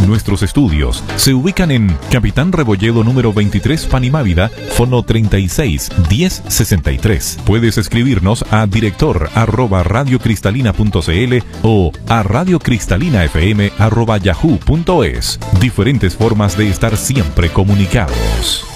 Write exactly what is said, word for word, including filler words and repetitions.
Nuestros estudios se ubican en Capitán Rebolledo número veintitrés, Panimávida, fono treinta y seis, diez sesenta y tres. Puedes escribirnos a director arroba radiocristalina punto cl o a radiocristalina fm arroba yahoo punto es. Diferentes formas de estar siempre comunicados.